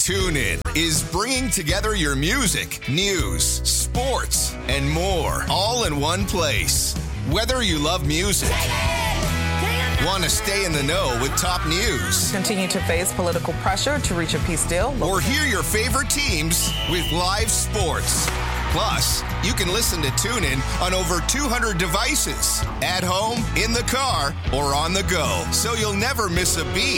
TuneIn is bringing together your music, news, sports, and more, all in one place. Whether you love music, want to stay in the know with top news, continue to face political pressure to reach a peace deal, or hear your favorite teams with live sports. Plus, you can listen to TuneIn on over 200 devices, at home, in the car, or on the go, so you'll never miss a beat.